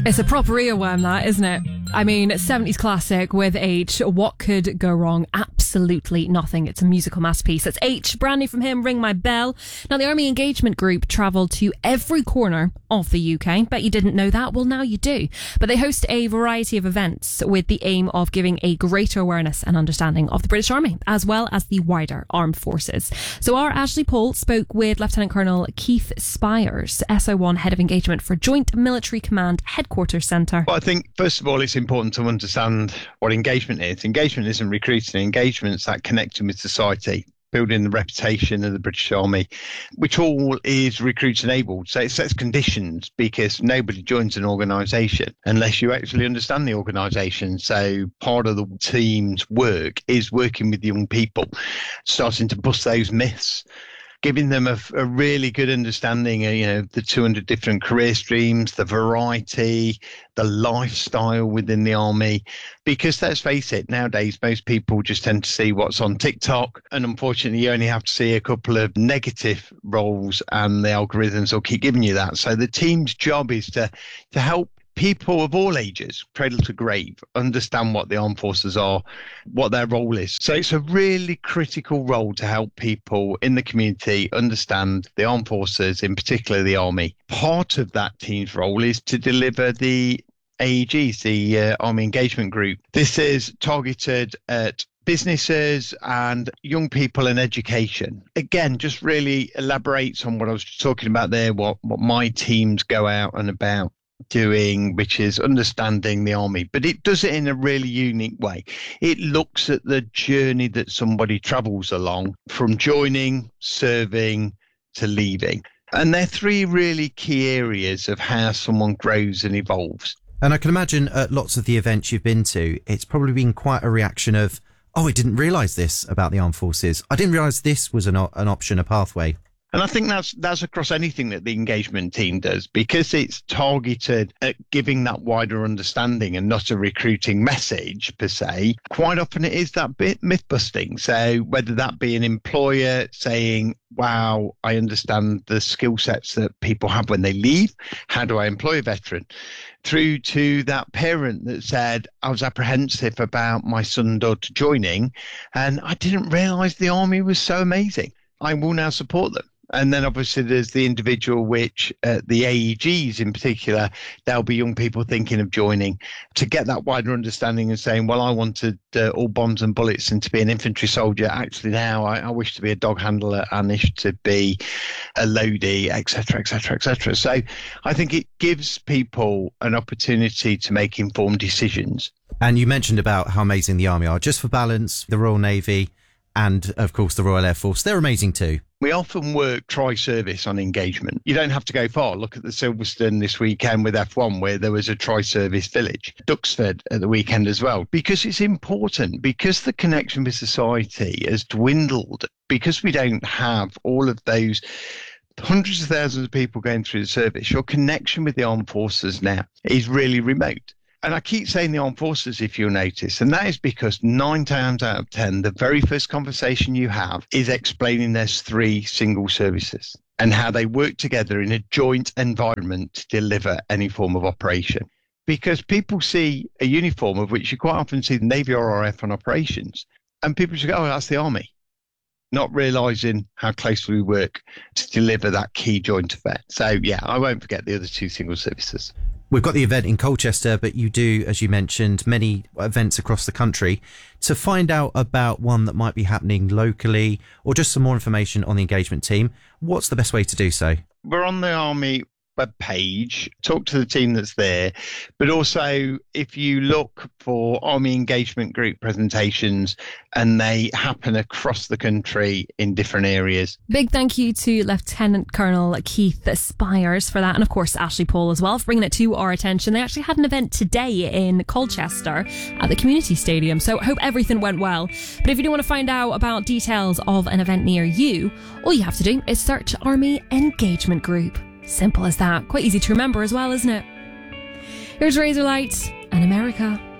It's a proper earworm, that, isn't it? I mean, 70s classic with H. What could go wrong? Absolutely nothing. It's a musical masterpiece. That's H, brand new from him, Ring My Bell. Now, the Army Engagement Group travelled to every corner of the UK. Bet you didn't know that. Well, now you do. But they host a variety of events with the aim of giving a greater awareness and understanding of the British Army, as well as the wider armed forces. So our Ashley Paul spoke with Lieutenant Colonel Keith Spires, SO1 Head of Engagement for Joint Military Command Headquarters Centre. Well, I think, first of all, it's important to understand what engagement is. Engagement isn't recruiting. Engagement's that connection with society, building the reputation of the British Army, which all is recruit enabled. So it sets conditions because nobody joins an organisation unless you actually understand the organisation. So part of the team's work is working with young people, starting to bust those myths, giving them a really good understanding of, the 200 different career streams, the variety, the lifestyle within the army. Because let's face it, nowadays, most people just tend to see what's on TikTok. And unfortunately, you only have to see a couple of negative roles and the algorithms will keep giving you that. So the team's job is to help people of all ages, cradle to grave, understand what the armed forces are, what their role is. So it's a really critical role to help people in the community understand the armed forces, in particular the army. Part of that team's role is to deliver the AEGs, the Army Engagement Group. This is targeted at businesses and young people and education. Again, just really elaborates on what I was talking about there, what my teams go out and about doing, which is understanding the army, but it does it in a really unique way. It looks at the journey that somebody travels along from joining, serving to leaving. And they're three really key areas of how someone grows and evolves. And I can imagine at lots of the events you've been to, it's probably been quite a reaction of, oh, I didn't realise this about the armed forces. I didn't realise this was an option, a pathway. And I think that's across anything that the engagement team does, because it's targeted at giving that wider understanding and not a recruiting message per se. Quite often it is that bit myth busting. So whether that be an employer saying, wow, I understand the skill sets that people have when they leave. How do I employ a veteran? Through to that parent that said, I was apprehensive about my son and daughter joining, and I didn't realise the army was so amazing. I will now support them. And then obviously there's the individual, which the AEGs in particular, there'll be young people thinking of joining to get that wider understanding and saying, well, I wanted all bombs and bullets and to be an infantry soldier. Actually, now I wish to be a dog handler and wish to be a loadie, etc., etc., etc. So I think it gives people an opportunity to make informed decisions. And you mentioned about how amazing the Army are. Just for balance, the Royal Navy and, of course, the Royal Air Force, they're amazing too. We often work tri-service on engagement. You don't have to go far. Look at the Silverstone this weekend with F1, where there was a tri-service village. Duxford at the weekend as well, because it's important, because the connection with society has dwindled, because we don't have all of those hundreds of thousands of people going through the service. Your connection with the armed forces now is really remote. And I keep saying the armed forces, if you'll notice, and that is because 9 times out of 10, the very first conversation you have is explaining there's 3 single services and how they work together in a joint environment to deliver any form of operation. Because people see a uniform, of which you quite often see the Navy RRF on operations, and people just go, oh, that's the Army, not realising how closely we work to deliver that key joint event. So, yeah, I won't forget the other 2 single services. We've got the event in Colchester, but you do, as you mentioned, many events across the country. To find out about one that might be happening locally or just some more information on the engagement team, what's the best way to do so? We're on the Army webpage, talk to the team that's there, but also if you look for Army Engagement Group presentations, and they happen across the country in different areas. Big thank you to Lieutenant Colonel Keith Spires for that, and of course Ashley Paul as well for bringing it to our attention. They actually had an event today in Colchester at the community stadium, so hope everything went well. But if you do want to find out about details of an event near you, all you have to do is search Army Engagement Group. Simple as that. Quite easy to remember as well, isn't it? Here's Razorlight and America.